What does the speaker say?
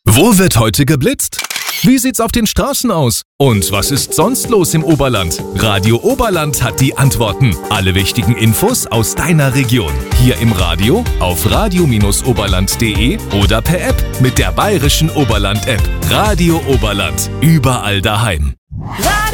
Wo wird heute geblitzt? Wie sieht's auf den Straßen aus? Und was ist sonst los im Oberland? Radio Oberland hat die Antworten. Alle wichtigen Infos aus deiner Region. Hier im Radio, auf radio-oberland.de oder per App mit der bayerischen Oberland-App. Radio Oberland. Überall daheim.